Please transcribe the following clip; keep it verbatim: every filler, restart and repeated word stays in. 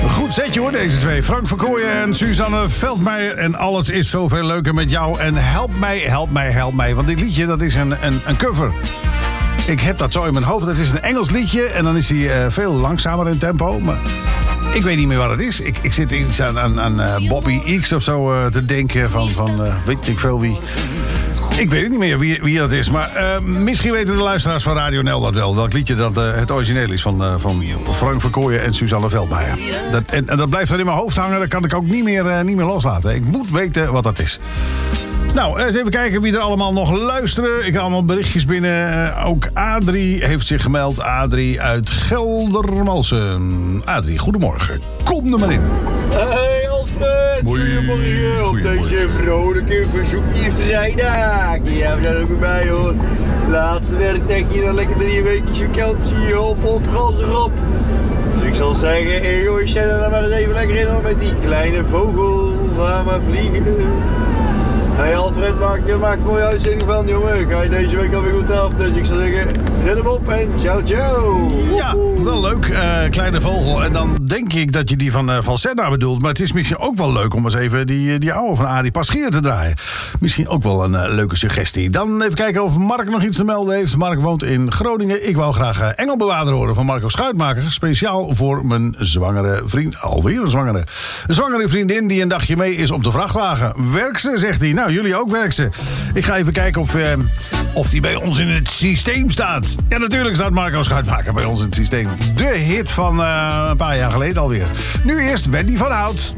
Goed zetje hoor, deze twee. Frank Verkooyen en Suzanne Veldmeijer. En alles is zoveel leuker met jou. En help mij, help mij, help mij. Want dit liedje, dat is een, een, een cover. Ik heb dat zo in mijn hoofd. Het is een Engels liedje. En dan is hij uh, veel langzamer in tempo. Maar ik weet niet meer wat het is. Ik, ik zit iets aan, aan, aan uh, Bobby X of zo uh, te denken. Van, van uh, weet ik veel wie. Ik weet niet meer wie, wie dat is. Maar uh, misschien weten de luisteraars van Radio N L dat wel. Welk liedje dat uh, het origineel is van, uh, van Frank Verkooyen en Suzanne Veldmeijer. Dat, en, en dat blijft dan in mijn hoofd hangen. Dat kan ik ook niet meer, uh, niet meer loslaten. Ik moet weten wat dat is. Nou, eens even kijken wie er allemaal nog luisteren. Ik heb allemaal berichtjes binnen. Uh, ook Adrie heeft zich gemeld. Adrie uit Geldermalsen. Adrie, goedemorgen. Kom er maar in. Hey Alfred, goedemorgen. Op deze vrolijke verzoekje vrijdag. Ja, we zijn er ook weer bij hoor. Laatste werkdekje, dan lekker drie weekjes vakantie. Hop, op, gas erop. Dus ik zal zeggen, hey jongens, zet er dan maar eens even lekker in hoor. Met die kleine vogel. Ga maar vliegen. Hey Alfred, maak, maak er een mooie uitzending van, jongen. Ga je deze week alweer goed af. Dus ik zou zeggen, zet hem op en ciao, ciao. Ja, wel leuk. Uh, kleine vogel. En dan denk ik dat je die van, uh, van Senna bedoelt. Maar het is misschien ook wel leuk om eens even die, die oude van Arie Paschier te draaien. Misschien ook wel een uh, leuke suggestie. Dan even kijken of Mark nog iets te melden heeft. Mark woont in Groningen. Ik wou graag uh, Engelbewaarder horen van Marco Schuitmaker. Speciaal voor mijn zwangere vriend. Alweer een zwangere. Een zwangere vriendin die een dagje mee is op de vrachtwagen. Werk ze, zegt hij. Nou, jullie ook werk ze. Ik ga even kijken of, uh, of die bij ons in het systeem staat. Ja, natuurlijk staat Marco Schuitmaker bij ons in het systeem. De hit van uh, een paar jaar geleden alweer. Nu eerst Wendy van Hout.